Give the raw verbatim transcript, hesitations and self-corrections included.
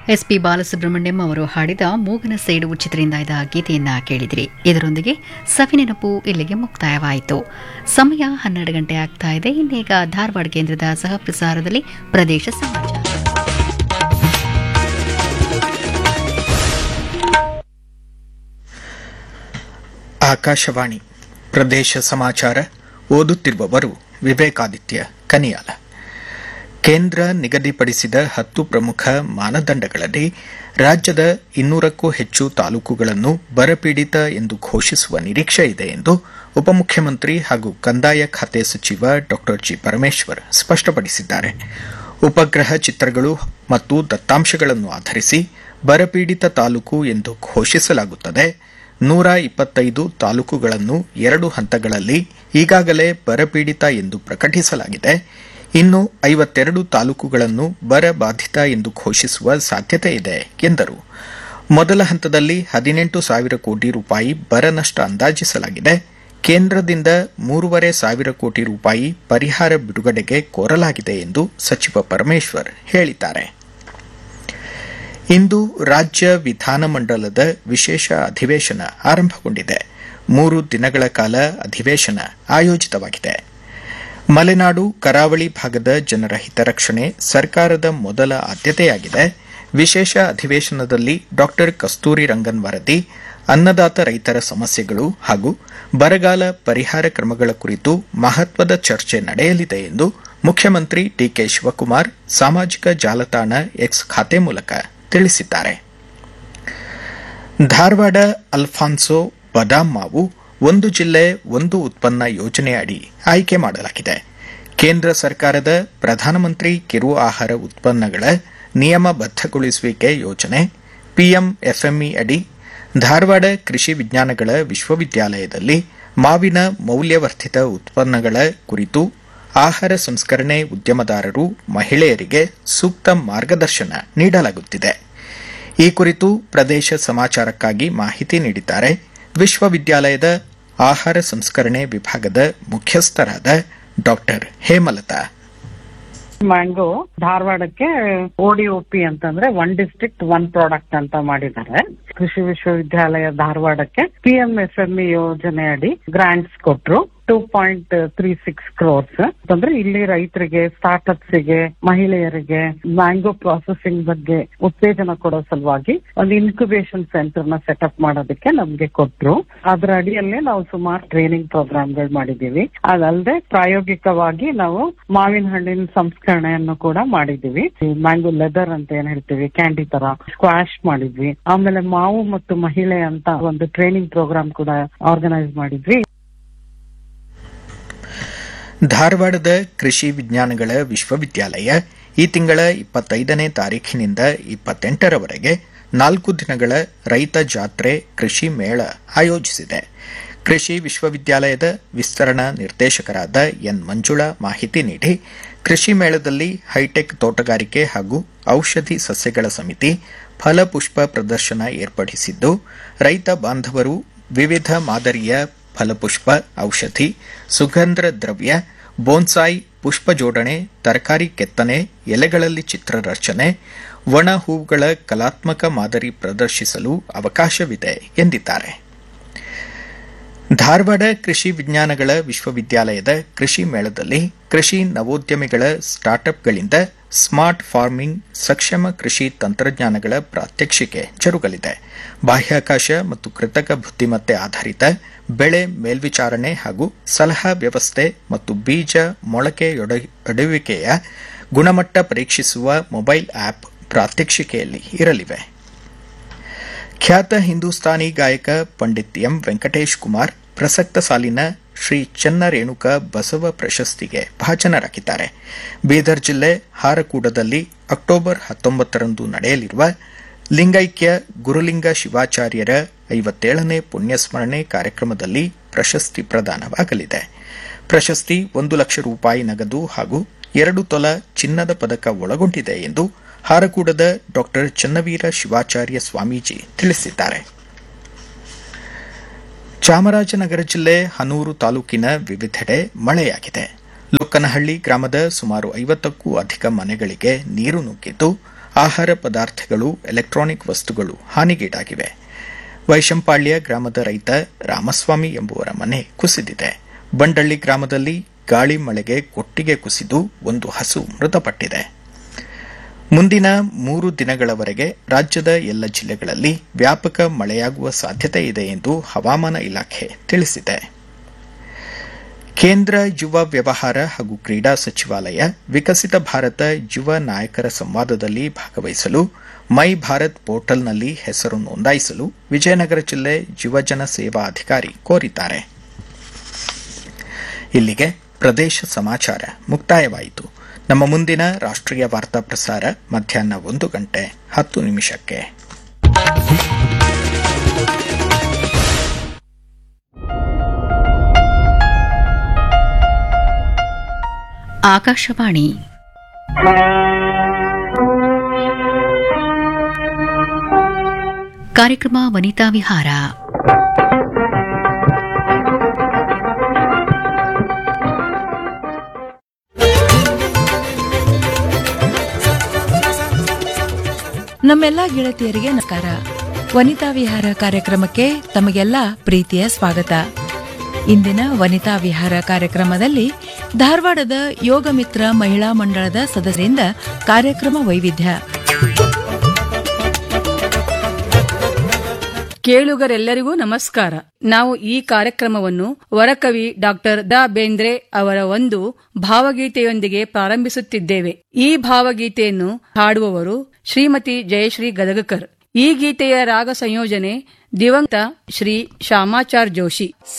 S P Balasubrahmanyam ಅವರು ಹಾಡಿದ ಮೂಗನ ಸೇಡು ಚಿತ್ರದಿಂದ ಇದ್ದ ಗೀತೆಯನ್ನ ಕೇಳಿದಿರಿ. ಇದರೊಂದಿಗೆ ಸವಿನೆನಪು ಇಲ್ಲಿಗೆ ಮುಕ್ತಾಯವಾಯಿತು. ಸಮಯ ಹನ್ನೆರಡು ಗಂಟೆ ಆಗ್ತಾ ಇದೆ. ಇನ್ನೀಗ ಧಾರವಾಡ ಕೇಂದ್ರದ ಸಹ ಪ್ರಸಾರದಲ್ಲಿ ಪ್ರದೇಶ ಸಮಾಚಾರ. ಆಕಾಶವಾಣಿ ಪ್ರದೇಶ ಸಮಾಚಾರ ಓದುತ್ತಿರುವವರು ವಿವೇಕಾದಿತ್ಯ ಕನಿಯಾಲ. ಕೇಂದ್ರ ನಿಗದಿಪಡಿಸಿದ ಹತ್ತು ಪ್ರಮುಖ ಮಾನದಂಡಗಳಲ್ಲಿ ರಾಜ್ಯದ ಇನ್ನೂರಕ್ಕೂ ಹೆಚ್ಚು ತಾಲೂಕುಗಳನ್ನು ಬರಪೀಡಿತ ಎಂದು ಘೋಷಿಸುವ ನಿರೀಕ್ಷೆ ಇದೆ ಎಂದು ಉಪಮುಖ್ಯಮಂತ್ರಿ ಹಾಗೂ ಕಂದಾಯ ಖಾತೆ ಸಚಿವ ಡಾ ಜಿ ಪರಮೇಶ್ವರ್ ಸ್ಪಷ್ಟಪಡಿಸಿದ್ದಾರೆ. ಉಪಗ್ರಹ ಚಿತ್ರಗಳು ಮತ್ತು ದತ್ತಾಂಶಗಳನ್ನು ಆಧರಿಸಿ ಬರಪೀಡಿತ ತಾಲೂಕು ಎಂದು ಘೋಷಿಸಲಾಗುತ್ತದೆ. ನೂರ ಇಪ್ಪತ್ತೈದು ತಾಲೂಕುಗಳನ್ನು ಎರಡು ಹಂತಗಳಲ್ಲಿ ಈಗಾಗಲೇ ಬರಪೀಡಿತ ಎಂದು ಪ್ರಕಟಿಸಲಾಗಿದೆ. ಇನ್ನು ಐವತ್ತೆರಡು ತಾಲೂಕುಗಳನ್ನು ಬರಬಾಧಿತ ಎಂದು ಘೋಷಿಸುವ ಸಾಧ್ಯತೆ ಇದೆ ಎಂದರು. ಮೊದಲ ಹಂತದಲ್ಲಿ ಹದಿನೆಂಟು ಸಾವಿರ ಕೋಟಿ ರೂಪಾಯಿ ಬರ ನಷ್ಟ ಅಂದಾಜಿಸಲಾಗಿದೆ. ಕೇಂದ್ರದಿಂದ ಮೂರುವರೆ ಸಾವಿರ ಕೋಟಿ ರೂಪಾಯಿ ಪರಿಹಾರ ಬಿಡುಗಡೆಗೆ ಕೋರಲಾಗಿದೆ ಎಂದು ಸಚಿವ ಪರಮೇಶ್ವರ್ ಹೇಳಿದ್ದಾರೆ. ಇಂದು ರಾಜ್ಯ ವಿಧಾನಮಂಡಲದ ವಿಶೇಷ ಅಧಿವೇಶನ ಆರಂಭಗೊಂಡಿದೆ. ಮೂರು ದಿನಗಳ ಕಾಲ ಅಧಿವೇಶನ ಆಯೋಜಿತವಾಗಿದೆ. ಮಲೆನಾಡು ಕರಾವಳಿ ಭಾಗದ ಜನರ ಹಿತರಕ್ಷಣೆ ಸರ್ಕಾರದ ಮೊದಲ ಆದ್ಯತೆಯಾಗಿದೆ. ವಿಶೇಷ ಅಧಿವೇಶನದಲ್ಲಿ ಡಾ ಕಸ್ತೂರಿ ರಂಗನ್ ವರದಿ, ಅನ್ನದಾತ ರೈತರ ಸಮಸ್ಯೆಗಳು ಹಾಗೂ ಬರಗಾಲ ಪರಿಹಾರ ಕ್ರಮಗಳ ಕುರಿತು ಮಹತ್ವದ ಚರ್ಚೆ ನಡೆಯಲಿದೆ ಎಂದು ಮುಖ್ಯಮಂತ್ರಿ ಡಿಕೆ ಶಿವಕುಮಾರ್ ಸಾಮಾಜಿಕ ಜಾಲತಾಣ ಎಕ್ಸ್ ಖಾತೆ ಮೂಲಕ ತಿಳಿಸಿದ್ದಾರೆ. ಧಾರವಾಡ ಅಲ್ಫಾನ್ಸೋ ಬದಾಮ್ ಮಾವು ಒಂದು ಜಿಲ್ಲೆ ಒಂದು ಉತ್ಪನ್ನ ಯೋಜನೆಯಡಿ ಆಯ್ಕೆ ಮಾಡಲಾಗಿದೆ. ಕೇಂದ್ರ ಸರ್ಕಾರದ ಪ್ರಧಾನಮಂತ್ರಿ ಕಿರು ಆಹಾರ ಉತ್ಪನ್ನಗಳ ನಿಯಮಬದ್ದಗೊಳಿಸುವಿಕೆ ಯೋಜನೆ ಪಿಎಂಎಫ್ಎಂಇ ಅಡಿ ಧಾರವಾಡ ಕೃಷಿ ವಿಜ್ಞಾನಗಳ ವಿಶ್ವವಿದ್ಯಾಲಯದಲ್ಲಿ ಮಾವಿನ ಮೌಲ್ಯವರ್ಧಿತ ಉತ್ಪನ್ನಗಳ ಕುರಿತು ಆಹಾರ ಸಂಸ್ಕರಣೆ ಉದ್ಯಮದಾರರು, ಮಹಿಳೆಯರಿಗೆ ಸೂಕ್ತ ಮಾರ್ಗದರ್ಶನ ನೀಡಲಾಗುತ್ತಿದೆ. ಈ ಕುರಿತು ಪ್ರದೇಶ ಸಮಾಚಾರಕ್ಕಾಗಿ ಮಾಹಿತಿ ನೀಡಿದ್ದಾರೆ ವಿಶ್ವವಿದ್ಯಾಲಯದ ಆಹಾರ ಸಂಸ್ಕರಣೆ ವಿಭಾಗದ ಮುಖ್ಯಸ್ಥರಾದ ಡಾ ಹೇಮಲತಾ. ಮ್ಯಾಂಗೋ ಧಾರವಾಡಕ್ಕೆ ಓಡಿಒಪಿ ಅಂತಂದ್ರೆ ಒನ್ ಡಿಸ್ಟ್ರಿಕ್ಟ್ ಒನ್ ಪ್ರಾಡಕ್ಟ್ ಅಂತ ಮಾಡಿದ್ದಾರೆ. ಕೃಷಿ ವಿಶ್ವವಿದ್ಯಾಲಯ ಧಾರವಾಡಕ್ಕೆ ಪಿಎಂಎಫ್ಎಂಇ ಯೋಜನೆ ಅಡಿ ಗ್ರಾಂಟ್ಸ್ ಕೊಟ್ರು. Two point three six crores ಅಂತಂದ್ರೆ ಇಲ್ಲಿ ರೈತರಿಗೆ, ಸ್ಟಾರ್ಟ್ಅಪ್ಸ್ ಗೆ, ಮಹಿಳೆಯರಿಗೆ ಮ್ಯಾಂಗೋ ಪ್ರಾಸೆಸಿಂಗ್ ಬಗ್ಗೆ ಉತ್ತೇಜನ ಕೊಡೋ ಸಲುವಾಗಿ ಒಂದು ಇನ್ಕ್ಯುಬೇಷನ್ ಸೆಂಟರ್ ನ ಸೆಟಪ್ ಮಾಡೋದಕ್ಕೆ ನಮ್ಗೆ ಕೊಟ್ರು. ಅದರ ಅಡಿಯಲ್ಲೇ ನಾವು ಸುಮಾರು ಟ್ರೈನಿಂಗ್ ಪ್ರೋಗ್ರಾಮ್ಗಳು ಮಾಡಿದೀವಿ. ಅದಲ್ಲದೆ ಪ್ರಾಯೋಗಿಕವಾಗಿ ನಾವು ಮಾವಿನ ಹಣ್ಣಿನ ಸಂಸ್ಕರಣೆಯನ್ನು ಕೂಡ ಮಾಡಿದೀವಿ. ಮ್ಯಾಂಗೋ ಲೆದರ್ ಅಂತ ಏನ್ ಹೇಳ್ತೀವಿ, ಕ್ಯಾಂಡಿ ತರ ಸ್ಕ್ವಾಶ್ ಮಾಡಿದ್ವಿ. ಆಮೇಲೆ ಮಾವು ಮತ್ತು ಮಹಿಳೆ ಅಂತ ಒಂದು ಟ್ರೈನಿಂಗ್ ಪ್ರೋಗ್ರಾಮ್ ಕೂಡ ಆರ್ಗನೈಸ್ ಮಾಡಿದ್ವಿ. ಧಾರವಾಡದ ಕೃಷಿ ವಿಜ್ಞಾನಗಳ ವಿಶ್ವವಿದ್ಯಾಲಯ ಈ ತಿಂಗಳ ಇಪ್ಪತ್ತೈದನೇ ತಾರೀಖಿನಿಂದ ಇಪ್ಪತ್ತೆಂಟರವರೆಗೆ ನಾಲ್ಕು ದಿನಗಳ ರೈತ ಜಾತ್ರೆ ಕೃಷಿ ಮೇಳ ಆಯೋಜಿಸಿದೆ. ಕೃಷಿ ವಿಶ್ವವಿದ್ಯಾಲಯದ ವಿಸ್ತರಣಾ ನಿರ್ದೇಶಕರಾದ ಎನ್ ಮಂಜುಳಾ ಮಾಹಿತಿ ನೀಡಿ, ಕೃಷಿ ಮೇಳದಲ್ಲಿ ಹೈಟೆಕ್ ತೋಟಗಾರಿಕೆ ಹಾಗೂ ಔಷಧಿ ಸಸ್ಯಗಳ ಸಮಿತಿ ಫಲಪುಷ್ಪ ಪ್ರದರ್ಶನ ಏರ್ಪಡಿಸಿದ್ದು, ರೈತ ಬಾಂಧವರು ವಿವಿಧ ಮಾದರಿಯ ಫಲಪುಷ್ಪ, ಔಷಧಿ, ಸುಗಂಧ ದ್ರವ್ಯ, ಬೋನ್ಸಾಯಿ, ಪುಷ್ಪ ಜೋಡಣೆ, ತರಕಾರಿ ಕೆತ್ತನೆ, ಎಲೆಗಳಲ್ಲಿ ಚಿತ್ರರಚನೆ, ಒಣ ಹೂವುಗಳ ಕಲಾತ್ಮಕ ಮಾದರಿ ಪ್ರದರ್ಶಿಸಲು ಅವಕಾಶವಿದೆ ಎಂದಿದ್ದಾರೆ. ಧಾರವಾಡ ಕೃಷಿ ವಿಜ್ಞಾನಗಳ ವಿಶ್ವವಿದ್ಯಾಲಯದ ಕೃಷಿ ಮೇಳದಲ್ಲಿ ಕೃಷಿ ನವೋದ್ಯಮಿಗಳ ಸ್ಟಾರ್ಟ್ಅಪ್ಗಳಿಂದ ಸ್ಮಾರ್ಟ್ ಫಾರ್ಮಿಂಗ್, ಸಕ್ಷಮ ಕೃಷಿ ತಂತ್ರಜ್ಞಾನಗಳ ಪ್ರಾತ್ಯಕ್ಷಿಕೆ ಜರುಗಲಿದೆ. ಬಾಹ್ಯಾಕಾಶ ಮತ್ತು ಕೃತಕ ಬುದ್ದಿಮತ್ತೆ ಆಧಾರಿತ ಬೆಳೆ ಮೇಲ್ವಿಚಾರಣೆ ಹಾಗೂ ಸಲಹಾ ವ್ಯವಸ್ಥೆ ಮತ್ತು ಬೀಜ ಮೊಳಕೆಯೊಡೆಯುವಿಕೆಯ ಗುಣಮಟ್ಟ ಪರೀಕ್ಷಿಸುವ ಮೊಬೈಲ್ ಆಪ್ ಪ್ರಾತ್ಯಕ್ಷಿಕೆಯಲ್ಲಿ ಇರಲಿವೆ. ಖ್ಯಾತ ಹಿಂದೂಸ್ತಾನಿ ಗಾಯಕ ಪಂಡಿತ್ ಎಂ ವೆಂಕಟೇಶ್ ಕುಮಾರ್ ಪ್ರಸಕ್ತ ಸಾಲಿನ ಶ್ರೀ ಚೆನ್ನರೇಣುಕ ಬಸವ ಪ್ರಶಸ್ತಿಗೆ ಭಾಜನರಾಗಿದ್ದಾರೆ. ಬೀದರ್ ಜಿಲ್ಲೆ ಹಾರಕೂಡದಲ್ಲಿ ಅಕ್ಟೋಬರ್ ಹತ್ತೊಂಬತ್ತರಂದು ನಡೆಯಲಿರುವ ಲಿಂಗೈಕ್ಯ ಗುರುಲಿಂಗ ಶಿವಾಚಾರ್ಯರ ಐವತ್ತೇಳನೇ ಪುಣ್ಯಸ್ಮರಣೆ ಕಾರ್ಯಕ್ರಮದಲ್ಲಿ ಪ್ರಶಸ್ತಿ ಪ್ರದಾನವಾಗಲಿದೆ. ಪ್ರಶಸ್ತಿ ಒಂದು ಲಕ್ಷ ರೂಪಾಯಿ ನಗದು ಹಾಗೂ ಎರಡು ತೊಲ ಚಿನ್ನದ ಪದಕ ಒಳಗೊಂಡಿದೆ ಎಂದು ಹಾರಕೂಡದ ಡಾ ಚನ್ನವೀರ ಶಿವಾಚಾರ್ಯ ಸ್ವಾಮೀಜಿ ತಿಳಿಸಿದ್ದಾರೆ. ಚಾಮರಾಜನಗರ ಜಿಲ್ಲೆ ಹನೂರು ತಾಲೂಕಿನ ವಿವಿಧೆಡೆ ಮಳೆಯಾಗಿದೆ. ಲೊಕ್ಕನಹಳ್ಳಿ ಗ್ರಾಮದ ಸುಮಾರು ಐವತ್ತಕ್ಕೂ ಅಧಿಕ ಮನೆಗಳಿಗೆ ನೀರು ನುಗ್ಗಿದ್ದು, ಆಹಾರ ಪದಾರ್ಥಗಳು ಎಲೆಕ್ಟ್ರಾನಿಕ್ ವಸ್ತುಗಳು ಹಾನಿಗೀಡಾಗಿವೆ. ವೈಶಂಪಾಳ್ಯ ಗ್ರಾಮದ ರೈತ ರಾಮಸ್ವಾಮಿ ಎಂಬುವರ ಮನೆ ಕುಸಿದಿದೆ. ಬಂಡಳ್ಳಿ ಗ್ರಾಮದಲ್ಲಿ ಗಾಳಿ ಮಳೆಗೆ ಕೊಟ್ಟಿಗೆ ಕುಸಿದು ಒಂದು ಹಸು ಮೃತಪಟ್ಟಿದೆ. ಮುಂದಿನ ಮೂರು ದಿನಗಳವರೆಗೆ ರಾಜ್ಯದ ಎಲ್ಲ ಜಿಲ್ಲೆಗಳಲ್ಲಿ ವ್ಯಾಪಕ ಮಳೆಯಾಗುವ ಸಾಧ್ಯತೆ ಇದೆ ಎಂದು ಹವಾಮಾನ ಇಲಾಖೆ ತಿಳಿಸಿದೆ. ಕೇಂದ್ರ ಯುವ ವ್ಯವಹಾರ ಹಾಗೂ ಕ್ರೀಡಾ ಸಚಿವಾಲಯ ವಿಕಸಿತ ಭಾರತ ಯುವ ನಾಯಕರ ಸಂವಾದದಲ್ಲಿ ಭಾಗವಹಿಸಲು ಮೈ ಭಾರತ್ ಪೋರ್ಟಲ್ನಲ್ಲಿ ಹೆಸರು ನೋಂದಾಯಿಸಲು ವಿಜಯನಗರ ಜಿಲ್ಲೆ ಯುವಜನ ಸೇವಾ ಅಧಿಕಾರಿ ಕೋರಿದ್ದಾರೆ. ಇಲ್ಲಿಗೆ ಪ್ರದೇಶ ಸಮಾಚಾರ ಮುಕ್ತಾಯವಾಯಿತು. ನಮ್ಮ ಮುಂದಿನ ರಾಷ್ಟ್ರೀಯ ವಾರ್ತಾ ಪ್ರಸಾರ ಮಧ್ಯಾಹ್ನ ಒಂದು ಗಂಟೆ ಹತ್ತು ನಿಮಿಷಕ್ಕೆ. ಆಕಾಶವಾಣಿ ಕಾರ್ಯಕ್ರಮ ವನಿತಾ ವಿಹಾರ. ನಮ್ಮೆಲ್ಲ ಗೆಳತಿಯರಿಗೆ ನಮಸ್ಕಾರ. ವನಿತಾ ವಿಹಾರ ಕಾರ್ಯಕ್ರಮಕ್ಕೆ ತಮಗೆಲ್ಲ ಪ್ರೀತಿಯ ಸ್ವಾಗತ. ಇಂದಿನ ವನಿತಾ ವಿಹಾರ ಕಾರ್ಯಕ್ರಮದಲ್ಲಿ ಧಾರವಾಡದ ಯೋಗ ಮಿತ್ರ ಮಹಿಳಾ ಮಂಡಳದ ಸದಸ್ಯರಿಂದ ಕಾರ್ಯಕ್ರಮ ವೈವಿಧ್ಯ. ಕೇಳುಗರೆಲ್ಲರಿಗೂ ನಮಸ್ಕಾರ. ನಾವು ಈ ಕಾರ್ಯಕ್ರಮವನ್ನು ವರಕವಿ ಡಾಕ್ಟರ್ ದ ಬೇಂದ್ರೆ ಅವರ ಒಂದು ಭಾವಗೀತೆಯೊಂದಿಗೆ ಪ್ರಾರಂಭಿಸುತ್ತಿದ್ದೇವೆ. ಈ ಭಾವಗೀತೆಯನ್ನು ಹಾಡುವವರು ಶ್ರೀಮತಿ ಜಯಶ್ರೀ ಗದಗಕರ್. ಈ ಗೀತೆಯ ರಾಗ ಸಂಯೋಜನೆ ದಿವಂಗತ ಶ್ರೀ ಶ್ಯಾಮಾಚಾರ್ ಜೋಶಿ.